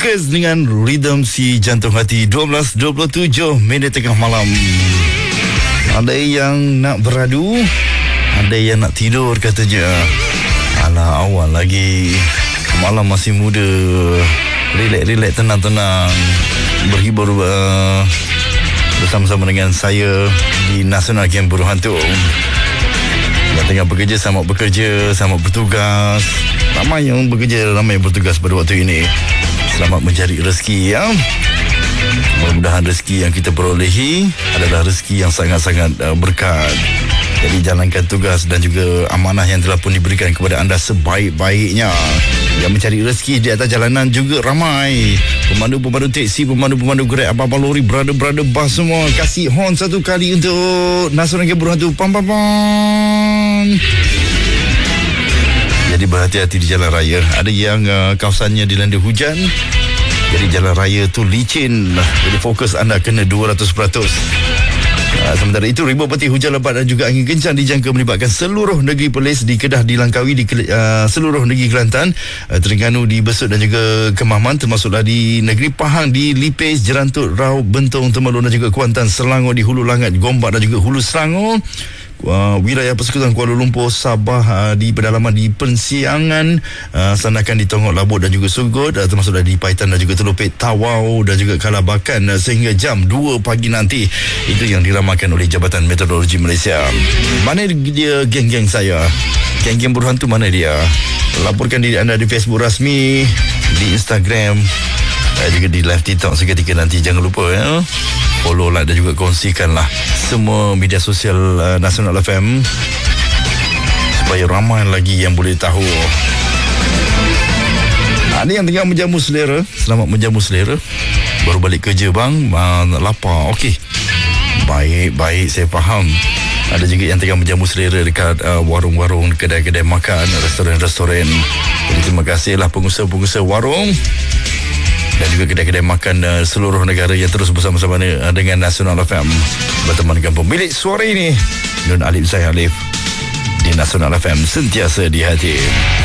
Fokus dengan Rhythm Si Jantung Hati. 12:27 minit tengah malam. Ada yang nak beradu, ada yang nak tidur katanya. Alah, awal lagi, malam masih muda. Relax, tenang-tenang, berhibur bersama-sama dengan saya di Nasional Camp Buruh Hantu. Yang tengah bekerja, selamat bertugas. Ramai yang bekerja, ramai yang bertugas pada waktu ini. Selamat mencari rezeki, ya. Mudah-mudahan rezeki yang kita perolehi adalah rezeki yang sangat-sangat berkat. Jadi jalankan tugas dan juga amanah yang telah pun diberikan kepada anda sebaik-baiknya. Yang mencari rezeki di atas jalanan juga ramai. Pemandu-pemandu teksi, pemandu-pemandu Grab, abang-abang lori, brother-brother bas semua. Kasih horn satu kali untuk Nasional Camp Buruh Hantu. Pam. Jadi berhati-hati di jalan raya. Ada yang kawasannya dilanda hujan, jadi jalan raya tu licin. Jadi fokus anda kena 200%. Sementara itu, ribuan petir hujan lebat dan juga angin kencang dijangka melibatkan seluruh negeri Perlis, di Kedah, di Langkawi, di seluruh negeri Kelantan, Terengganu, di Besut dan juga Kemaman, termasuklah di negeri Pahang, di Lipis, Jerantut, Rau, Bentong, Temerloh dan juga Kuantan, Selangor, di Hulu Langat, Gombak dan juga Hulu Selangor. Wilayah Persekutuan Kuala Lumpur, Sabah, di pedalaman di Pensiangan, Sandakan, di Tongok, Labuk dan juga Sugut, termasuklah di Paitan dan juga Telopek, Tawau dan juga Kalabakan, sehingga jam 2 pagi nanti. Itu yang diramalkan oleh Jabatan Meteorologi Malaysia. Mana dia geng-geng saya? Geng-geng Buruh Hantu mana dia? Laporkan diri anda di Facebook rasmi, di Instagram, juga di live TikTok seketika nanti. Jangan lupa, ya, follow, like dan juga kongsikanlah semua media sosial Nasional FM supaya ramai lagi yang boleh tahu. Ada yang tengah menjamu selera. Selamat menjamu selera. Baru balik kerja bang, lapar. Okey, baik, saya faham. Ada juga yang tengah menjamu selera dekat warung-warung, kedai-kedai makan, restoran-restoran. Jadi terima kasihlah pengusaha-pengusaha warung dan juga kedai-kedai makan seluruh negara yang terus bersama-sama dengan Nasional FM, berteman dengan pemilik suara ini, Nun Alif Zahir Alif, di Nasional FM, sentiasa di hati.